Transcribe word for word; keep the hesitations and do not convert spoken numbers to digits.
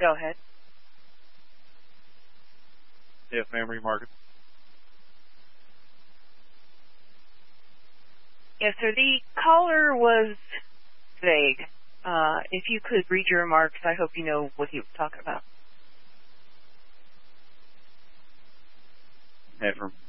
go ahead. Yes, ma'am, remark it. Yes, sir. The caller was vague. Uh, if you could read your remarks, I hope you know what he was talking about. Affirm.